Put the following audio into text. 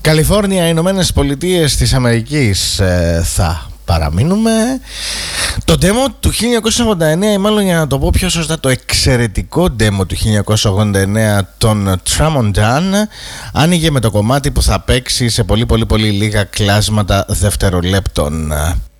Καλιφόρνια, Ηνωμένες Πολιτείες της Αμερικής θα παραμείνουμε. Το demo του 1989, ή μάλλον για να το πω πιο σωστά, το εξαιρετικό demo του 1989 των Tramontane άνοιγε με το κομμάτι που θα παίξει σε πολύ λίγα κλάσματα δευτερολέπτων.